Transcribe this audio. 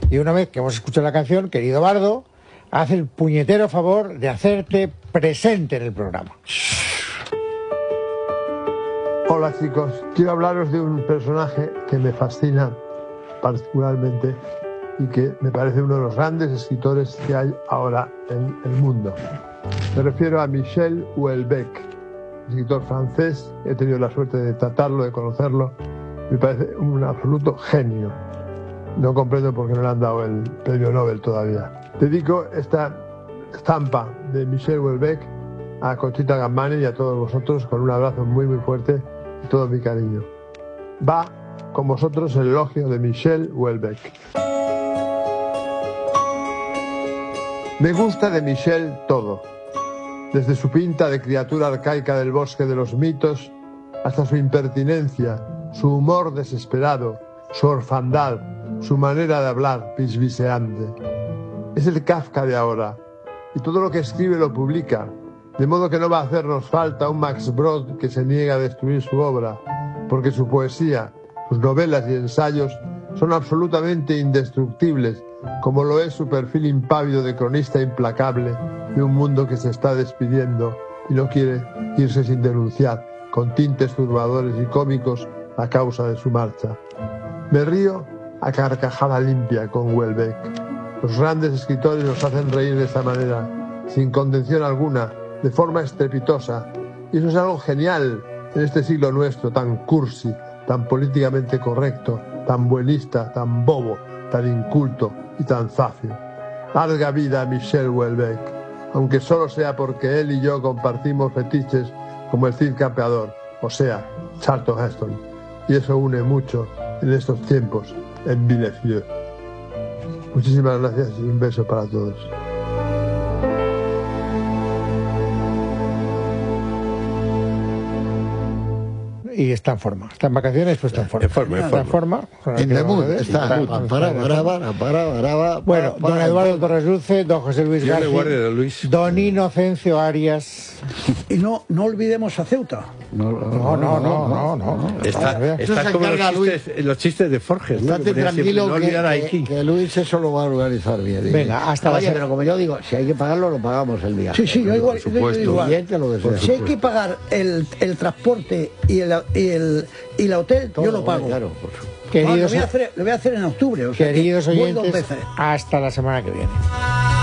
Y una vez que hemos escuchado la canción, querido Bardo, haz el puñetero favor de hacerte presente en el programa. Hola chicos, quiero hablaros de un personaje que me fascina particularmente y que me parece uno de los grandes escritores que hay ahora en el mundo. Me refiero a Michel Houellebecq, escritor francés. He tenido la suerte de tratarlo, de conocerlo. Me parece un absoluto genio. No comprendo por qué no le han dado el premio Nobel todavía. Dedico esta estampa de Michel Houellebecq a Conchita Gammani y a todos vosotros con un abrazo muy muy fuerte y todo mi cariño. Va con vosotros el elogio de Michel Houellebecq. Me gusta de Michel todo, desde su pinta de criatura arcaica del bosque de los mitos hasta su impertinencia, su humor desesperado, su orfandad, su manera de hablar bisbiseante. Es el Kafka de ahora, y todo lo que escribe lo publica, de modo que no va a hacernos falta un Max Brod que se niega a destruir su obra, porque su poesía, sus novelas y ensayos son absolutamente indestructibles, como lo es su perfil impávido de cronista implacable de un mundo que se está despidiendo y no quiere irse sin denunciar, con tintes turbadores y cómicos a causa de su marcha. Me río a carcajada limpia con Houellebecq. Los grandes escritores nos hacen reír de esta manera, sin contención alguna, de forma estrepitosa, y eso es algo genial en este siglo nuestro, tan cursi, tan políticamente correcto, tan buenista, tan bobo, tan inculto y tan zafio. Larga vida a Michel Houellebecq, aunque solo sea porque él y yo compartimos fetiches como el Cid Campeador, o sea, Charlton Heston, y eso une mucho en estos tiempos en Villefleur. Muchísimas gracias y un beso para todos. Y está en forma. Está en vacaciones, pues está en forma. Está en forma. In the mood. Está. Bueno, don Eduardo Torres Dulce, don José Luis García, don Inocencio Arias. Y no olvidemos a Ceuta. No. Está como los chistes de Forges. Estate tranquilo que Luis eso lo va a organizar bien. Venga, hasta Oye, pero como yo digo, si hay que pagarlo, lo pagamos el día. Sí, yo igual. Por supuesto. Si hay que pagar el transporte y el hotel, todo, yo lo pago. Claro, por supuesto. Queridos, lo voy a hacer en octubre. O sea, queridos oyentes, hasta la semana que viene.